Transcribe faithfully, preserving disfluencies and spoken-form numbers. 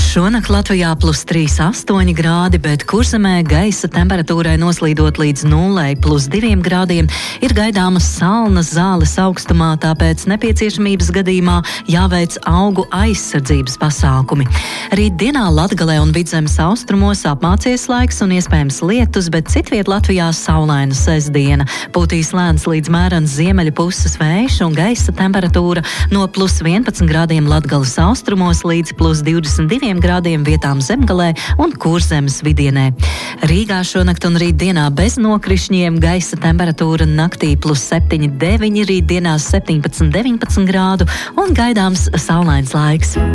Šonakt Latvijā plus trīs astoņi grādi, bet Kurzemē gaisa temperatūrai noslīdot līdz nullei plus diviem grādiem ir gaidāmas salnas zāles augstumā, tāpēc nepieciešamības gadījumā jāveic augu aizsardzības pasākumi. Rīt dienā Latgalē un Vidzemes austrumos apmācies laiks un iespējams lietus, bet citviet Latvijā saulaina sestdiena. Pūtīs lēns līdz mērens ziemeļu puses vējš un gaisa temperatūra no plus vienpadsmit grādiem Latgales austrumos līdz plus divdesmit diviem grādiem vietām Zemgalē un Kurzemes vidienē. Rīgā šonakt un rīt dienā bez nokrišņiem, gaisa temperatūra naktī plus septiņi deviņi, rīt dienās septiņpadsmit deviņpadsmit grādu un gaidāms saulains laiks.